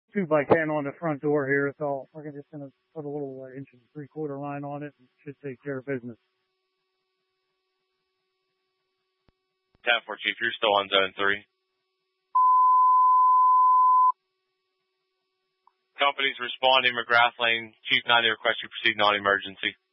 2x10 on the front door here, so we're just going to put a little 1 3/4 line on it and it should take care of business. 10-4, Chief, you're still on zone 3. Company's responding, McGrath Lane. Chief 90 request you proceed non-emergency.